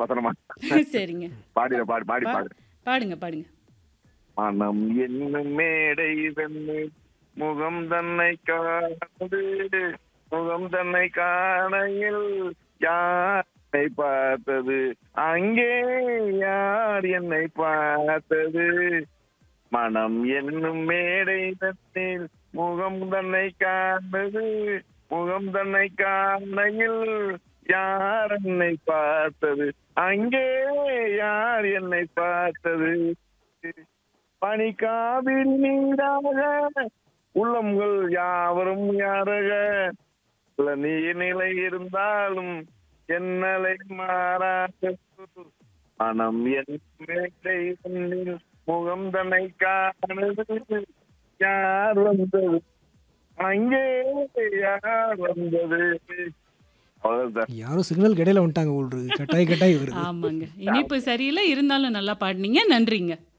வசனமா சரிங்க. பாடிட பாடி பாடி பா பாடு. பாடுங்க, பாடுங்க. மனம் என்னும் மேடை தன்னை முகம் தன்னை காணது, முகம் தன்னை காணையில் யாரை பார்த்தது, அங்கே யார் என்னை பார்த்தது. மனம் என்னும் மேடை தன்னில் முகம் தன்னை காண்பது, முகம் தன்னை காணையில் யார் என்னை பார்த்தது, அங்கே யார் என்னை பார்த்தது. பனிக்காவிரி நீராக உள்ளங்கள் யாவரும் யாரக, நீர்நிலை இருந்தாலும் என்னலை மாறாத மனம் என் மேடை தன்னில் முகம் தன்னை காணது, யார் வந்தது, அங்கே யார் வந்தது. அவ்வளவுதான். யாரோ சிக்னல் இடையில வந்துட்டாங்க போல் இருக்கு. கட்டாய் கட்டாய் வருது. ஆமாங்க. இனிப்பு சரியில்ல, இருந்தாலும் நல்லா பாடுனீங்க. நன்றிங்க.